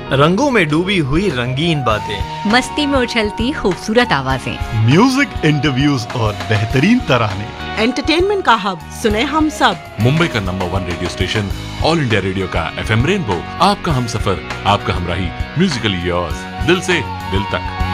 रंगों में डूबी हुई रंगीन बातें, मस्ती में उछलती खूबसूरत आवाजें, म्यूजिक, इंटरव्यूज और बेहतरीन तराने। एंटरटेनमेंट का हब सुने हम सब। मुंबई का number 1 radio station all India radio का FM रेनबो, आपका हमसफर, आपका हमराही, म्यूजिकली योर्स, दिल से दिल तक।